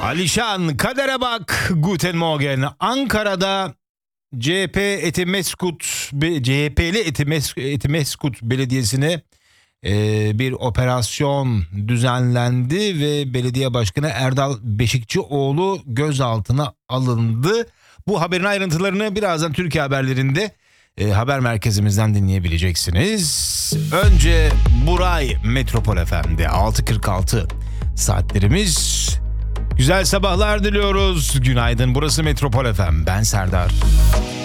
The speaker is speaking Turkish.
Alişan, kadere bak, Guten Morgen. Ankara'da CHP'li Etimeskut Belediyesi'ne bir operasyon düzenlendi ve belediye başkanı Erdal Beşikçioğlu gözaltına alındı. Bu haberin ayrıntılarını birazdan Türkiye haberlerinde haber merkezimizden dinleyebileceksiniz. Önce Buray Metropol FM'de 6.46 saatlerimiz. Güzel sabahlar diliyoruz. Günaydın. Burası Metropol FM. Ben Serdar.